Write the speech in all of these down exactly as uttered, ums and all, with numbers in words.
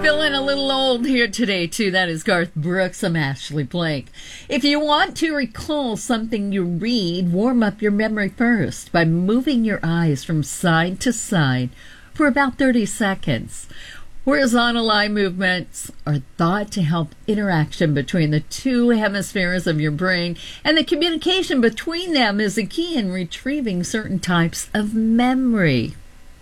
feeling a little old here today, too. That is Garth Brooks. I'm Ashley Blake. If you want to recall something you read, warm up your memory first by moving your eyes from side to side for about thirty seconds. Horizontal eye movements are thought to help interaction between the two hemispheres of your brain, and the communication between them is a key in retrieving certain types of memory.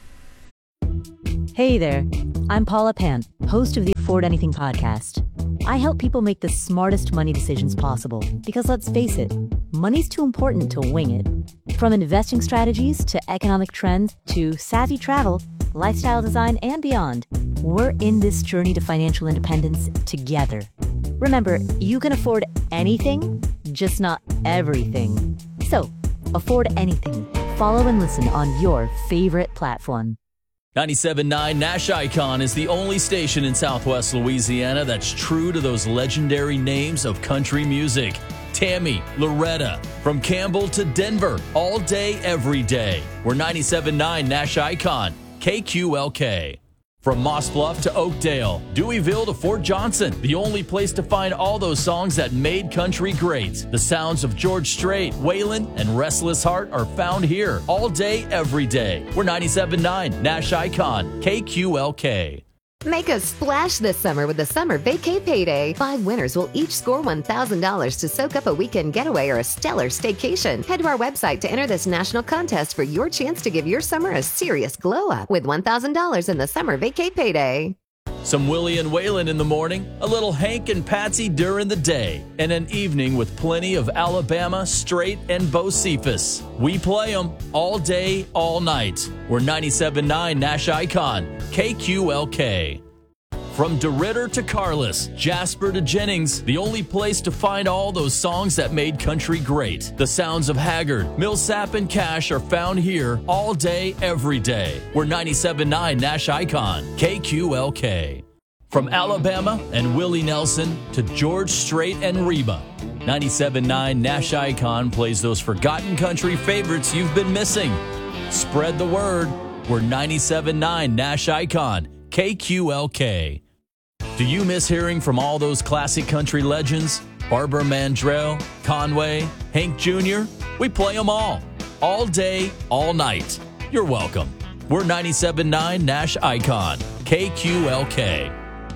Hey there, I'm Paula Pant, host of the Afford Anything podcast. I help people make the smartest money decisions possible because, let's face it, money's too important to wing it. From investing strategies to economic trends to savvy travel, lifestyle design, and beyond, we're in this journey to financial independence together. Remember, you can afford anything, just not everything. So, afford anything. Follow and listen on your favorite platform. ninety-seven point nine Nash Icon is the only station in Southwest Louisiana that's true to those legendary names of country music. Tammy, Loretta, from Campbell to Denver, all day, every day. We're ninety-seven point nine Nash Icon, K Q L K. From Moss Bluff to Oakdale, Deweyville to Fort Johnson, the only place to find all those songs that made country great. The sounds of George Strait, Waylon, and Restless Heart are found here all day, every day. We're ninety-seven point nine Nash Icon, K Q L K. Make a splash this summer with the Summer Vacay Payday. Five winners will each score one thousand dollars to soak up a weekend getaway or a stellar staycation. Head to our website to enter this national contest for your chance to give your summer a serious glow-up with one thousand dollars in the Summer Vacay Payday. Some Willie and Waylon in the morning, a little Hank and Patsy during the day, and an evening with plenty of Alabama, Strait, and Bocephus. We play them all day, all night. We're ninety-seven point nine Nash Icon, K Q L K. From DeRitter to Carlos, Jasper to Jennings, the only place to find all those songs that made country great. The sounds of Haggard, Millsap, and Cash are found here all day, every day. We're ninety-seven point nine Nash Icon, K Q L K. From Alabama and Willie Nelson to George Strait and Reba, ninety-seven point nine Nash Icon plays those forgotten country favorites you've been missing. Spread the word. We're ninety-seven point nine Nash Icon, K Q L K. Do you miss hearing from all those classic country legends? Barbara Mandrell, Conway, Hank Junior? We play them all. All day, all night. You're welcome. We're ninety-seven point nine Nash Icon, K Q L K.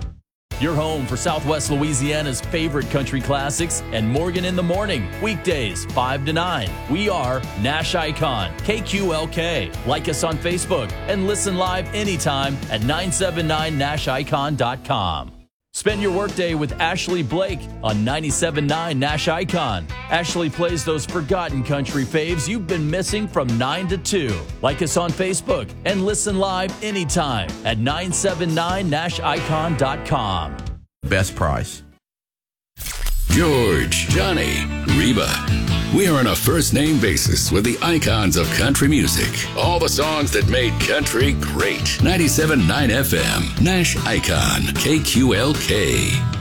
Your home for Southwest Louisiana's favorite country classics and Morgan in the Morning, weekdays five to nine. We are Nash Icon, K Q L K. Like us on Facebook and listen live anytime at nine seven nine nash icon dot com. Spend your workday with Ashley Blake on ninety-seven point nine Nash Icon. Ashley plays those forgotten country faves you've been missing from nine to two. Like us on Facebook and listen live anytime at nine seven nine nash icon dot com. Best price. George, Johnny, Reba. We are on a first-name basis with the icons of country music. All the songs that made country great. ninety-seven point nine F M, Nash Icon, K Q L K.